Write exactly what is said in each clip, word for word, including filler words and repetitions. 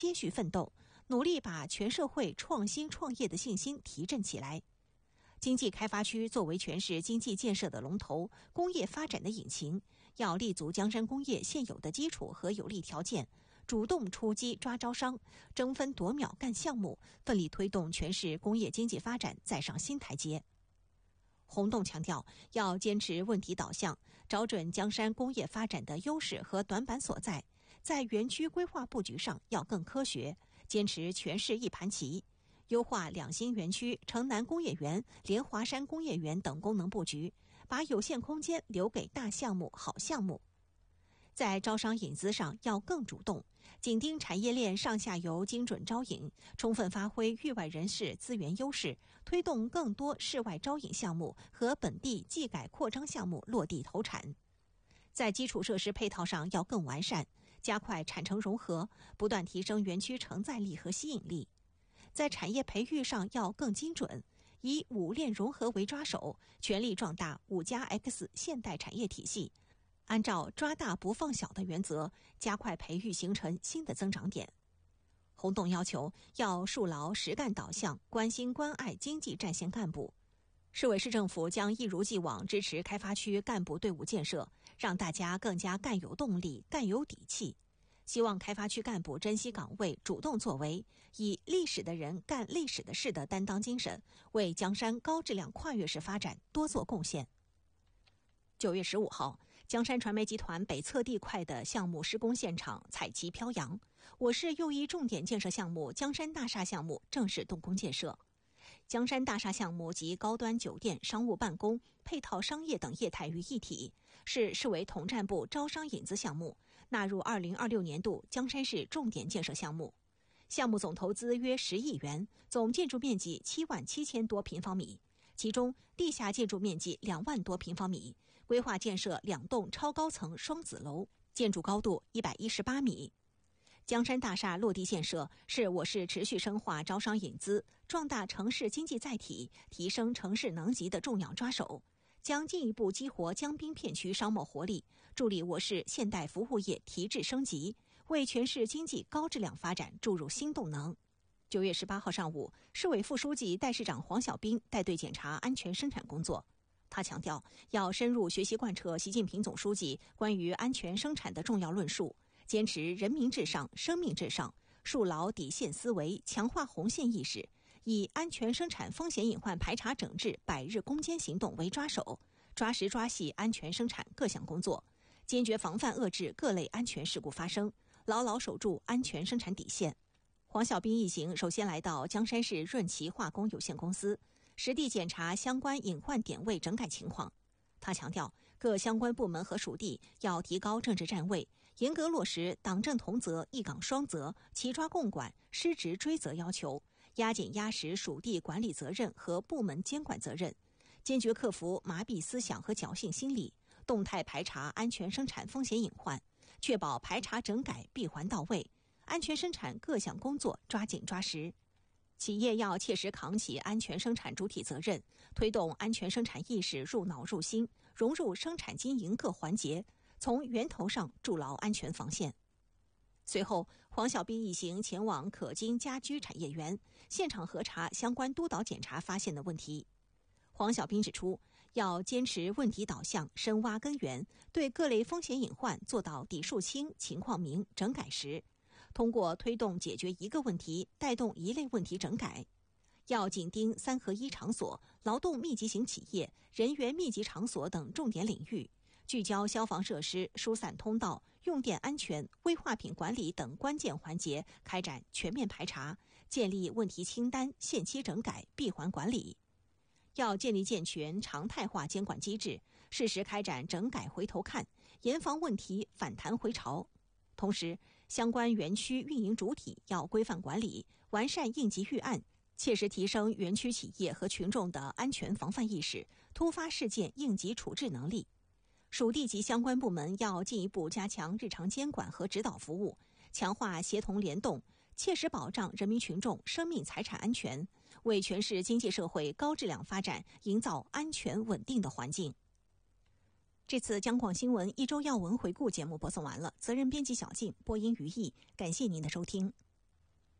接续奋斗，努力把全社会创新创业的信心提振起来。经济开发区作为全市经济建设的龙头、工业发展的引擎，要立足江山工业现有的基础和有利条件，主动出击抓招商，争分夺秒干项目，奋力推动全市工业经济发展再上新台阶。洪洞强调，要坚持问题导向，找准江山工业发展的优势和短板所在，在园区规划布局上要更科学，坚持全市一盘棋，优化两新园区、城南工业园、莲华山工业园等功能布局，把有限空间留给大项目、好项目。在招商引资上要更主动，紧盯产业链上下游精准招引，充分发挥域外人士资源优势，推动更多市外招引项目和本地技改扩张项目落地投产。在基础设施配套上要更完善，加快产城融合，不断提升园区承载力和吸引力。在产业培育上要更精准，以五链融合为抓手，全力壮大 五加 X 现代产业体系，按照抓大不放小的原则，加快培育形成新的增长点。洪洞要求要树牢实干导向，关心关爱经济战线干部。市委市政府将一如既往支持开发区干部队伍建设，让大家更加干有动力、干有底气。希望开发区干部珍惜岗位，主动作为，以历史的人干历史的事的担当精神，为江山高质量跨越式发展多做贡献。九月十五号，江山传媒集团北侧地块的项目施工现场彩旗飘扬，我市又一重点建设项目江山大厦项目正式动工建设。江山大厦项目集高端酒店、商务办公、配套商业等业态于一体，是市委统战部招商引资项目，纳入二零二六年度江山市重点建设项目。项目总投资约十亿元，总建筑面积七万七千多平方米，其中地下建筑面积两万多平方米，规划建设两栋超高层双子楼，建筑高度一百一十八米。江山大厦落地建设是我市持续深化招商引资、壮大城市经济载体、提升城市能级的重要抓手，将进一步激活江滨片区商贸活力，助力我市现代服务业提质升级，为全市经济高质量发展注入新动能。九月十八号上午，市委副书记、代市长黄小斌带队检查安全生产工作。他强调，要深入学习贯彻习近平总书记关于安全生产的重要论述，坚持人民至上、生命至上，树牢底线思维，强化红线意识，以安全生产风险隐患排查整治百日攻坚行动为抓手，抓实抓细安全生产各项工作，坚决防范遏制各类安全事故发生，牢牢守住安全生产底线。黄小斌一行首先来到江山市润奇化工有限公司，实地检查相关隐患点位整改情况。他强调，各相关部门和属地要提高政治站位，严格落实党政同责、一岗双责、齐抓共管、失职追责要求，压紧压实属地管理责任和部门监管责任，坚决克服麻痹思想和侥幸心理，动态排查安全生产风险隐患，确保排查整改闭环到位，安全生产各项工作抓紧抓实。企业要切实扛起安全生产主体责任，推动安全生产意识入脑入心，融入生产经营各环节，从源头上筑牢安全防线。随后，黄小斌一行前往可金家居产业园，现场核查相关督导检查发现的问题。黄小斌指出，要坚持问题导向，深挖根源，对各类风险隐患做到底数清、情况明、整改实。通过推动解决一个问题，带动一类问题整改。要紧盯三合一场所、劳动密集型企业、人员密集场所等重点领域，聚焦消防设施、疏散通道、用电安全、危化品管理等关键环节，开展全面排查，建立问题清单，限期整改，闭环管理。要建立健全常态化监管机制，适时开展整改回头看，严防问题反弹回潮。同时，相关园区运营主体要规范管理，完善应急预案，切实提升园区企业和群众的安全防范意识、突发事件应急处置能力。属地级相关部门要进一步加强日常监管和指导服务，强化协同联动，切实保障人民群众生命财产安全，为全市经济社会高质量发展营造安全稳定的环境。这次江广新闻一周要闻回顾节目播送完了，责任编辑小静，播音于毅，感谢您的收听。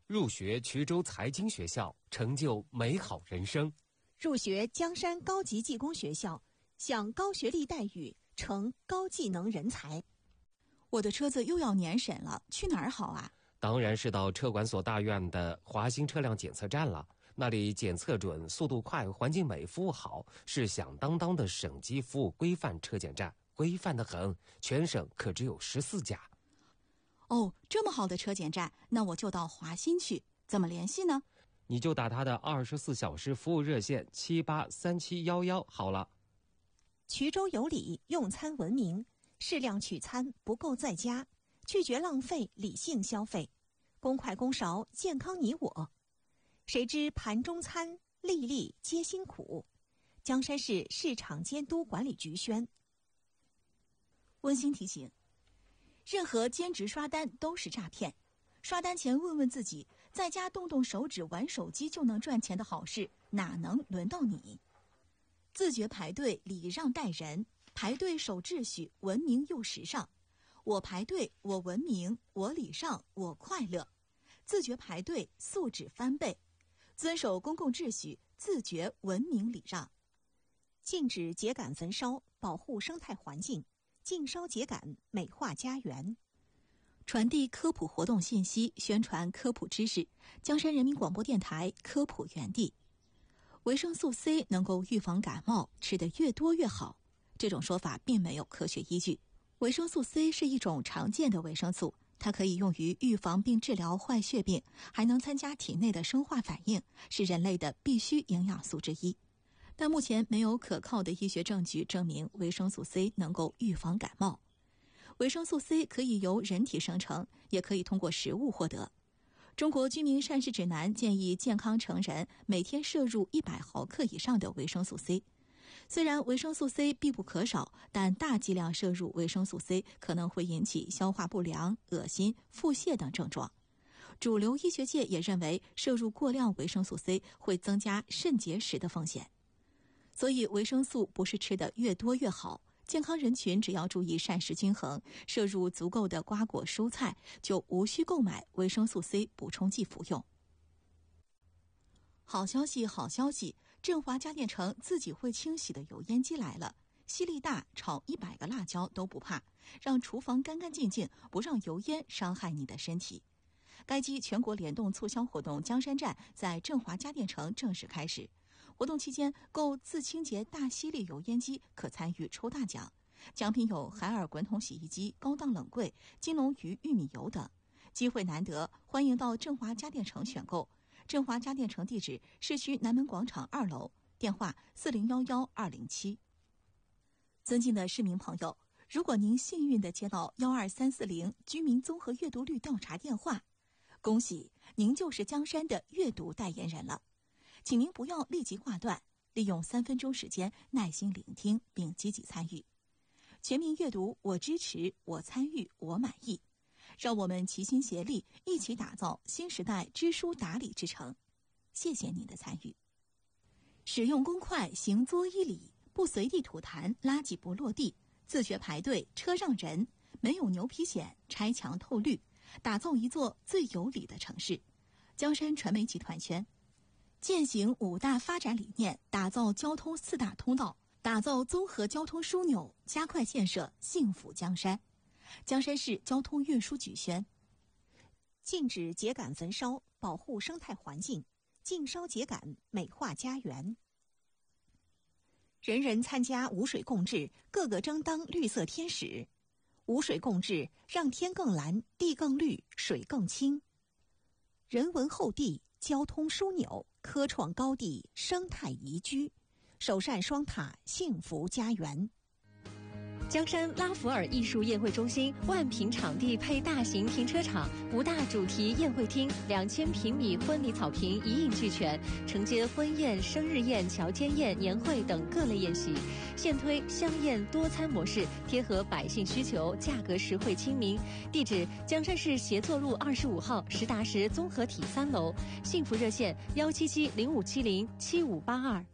入学衢州财经学校，成就美好人生； 入学江山高级技工学校，享高学历待遇，成高技能人才。 我的车子又要年审了，去哪儿好啊？ 当然是到车管所大院的华新车辆检测站了。那里检测准、速度快、环境美、服务好，是响当当的省级服务规范车检站，规范得很，全省可只有十四家。 哦，这么好的车检站，那我就到华新去。怎么联系呢？ 你就打他的二十四小时服务热线七八三七幺幺好了。 衢州有礼，用餐文明，适量取餐，不够在家，拒绝浪费，理性消费，公筷公勺，健康你我。谁知盘中餐，粒粒皆辛苦。江山市市场监督管理局宣。 温馨提醒：任何兼职刷单都是诈骗。刷单前问问自己，在家动动手指玩手机就能赚钱的好事，哪能轮到你？自觉排队，礼让待人，排队守秩序，文明又时尚。我排队，我文明，我礼让，我快乐。自觉排队，素质翻倍。遵守公共秩序，自觉文明礼让。 禁止秸秆焚烧，保护生态环境；禁烧秸秆，美化家园。 传递科普活动信息，宣传科普知识。江山人民广播电台科普园地。维生素 C 能够预防感冒，吃得越多越好。这种说法并没有科学依据。维生素 C 是一种常见的维生素，它可以用于预防并治疗坏血病，还能参加体内的生化反应，是人类的必需营养素之一。但目前没有可靠的医学证据证明维生素 C 能够预防感冒。维生素 C 可以由人体生成，也可以通过食物获得。中国居民膳食指南建议健康成人每天摄入一百毫克以上的维生素 C。虽然维生素 C 必不可少，但大剂量摄入维生素 C 可能会引起消化不良、恶心、腹泻等症状。主流医学界也认为，摄入过量维生素 C 会增加肾结石的风险。所以维生素不是吃得越多越好，健康人群只要注意膳食均衡，摄入足够的瓜果蔬菜，就无需购买维生素 C 补充剂服用。好消息，好消息！振华家电城自己会清洗的油烟机来了，吸力大，炒一百个辣椒都不怕，让厨房干干净净，不让油烟伤害你的身体。该机全国联动促销活动江山站在振华家电城正式开始。活动期间，购自清洁大吸力油烟机可参与抽大奖，奖品有海尔滚筒洗衣机、高档冷柜、金龙鱼玉米油等。机会难得，欢迎到振华家电城选购。振华家电城地址：市区南门广场二楼，电话四零幺幺二零七。尊敬的市民朋友，如果您幸运地接到幺二三四零居民综合阅读率调查电话，恭喜您就是江山的阅读代言人了。请您不要立即挂断，利用三分钟时间耐心聆听并积极参与。全民阅读，我支持，我参与，我满意。让我们齐心协力，一起打造新时代知书达理之城。谢谢您的参与。使用公筷，行作一礼，不随地吐痰，垃圾不落地，自觉排队，车让人，没有牛皮癣，拆墙透绿，打造一座最有礼的城市。江山传媒集团宣。践行五大发展理念，打造交通四大通道，打造综合交通枢纽，加快建设幸福江山。江山市交通运输局宣。 禁止秸秆焚烧，保护生态环境；禁烧秸秆，美化家园。人人参加无水共治，个个争当绿色天使。无水共治，让天更蓝，地更绿，水更清。人文厚地，交通枢纽，科创高地，生态宜居，首善双塔，幸福家园。 江山拉弗尔艺术宴会中心万平场地配大型停车场，五大主题宴会厅，两千平米婚礼草坪一应俱全，承接婚宴、生日宴、乔迁宴、年会等各类宴席。现推香宴多餐模式，贴合百姓需求，价格实惠亲民。地址：江山市协作路二十五号实达实综合体三楼。幸福热线：幺七七零五七零七五八二。